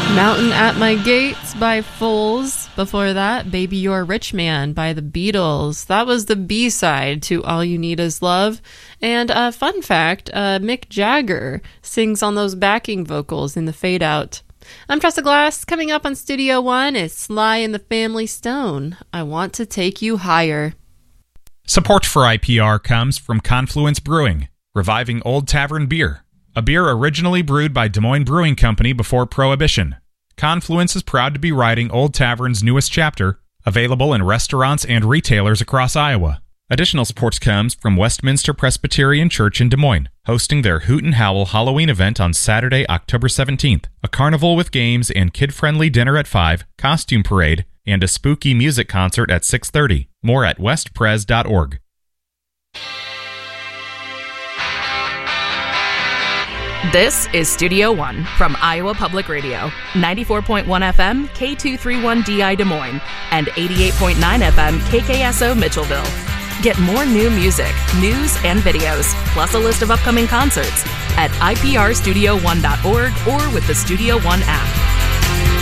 Mountain at My Gates by Foals. Before that, Baby You're a Rich Man by the Beatles. That was the B-side to All You Need Is Love. And fun fact, Mick Jagger sings on those backing vocals in the Fade Out. I'm Tressa Glass. Coming up on Studio One is Sly and the Family Stone. I Want to Take You Higher. Support for IPR comes from Confluence Brewing, reviving Old Tavern beer. A beer originally brewed by Des Moines Brewing Company before Prohibition. Confluence is proud to be writing Old Tavern's newest chapter, available in restaurants and retailers across Iowa. Additional support comes from Westminster Presbyterian Church in Des Moines, hosting their Hoot and Howl Halloween event on Saturday, October 17th. A carnival with games and kid-friendly dinner at 5, costume parade, and a spooky music concert at 6:30. More at westpres.org. This is Studio One from Iowa Public Radio, 94.1 FM, K231DI Des Moines, and 88.9 FM, KKSO Mitchellville. Get more new music, news, and videos, plus a list of upcoming concerts at iprstudio1.org or with the Studio One app.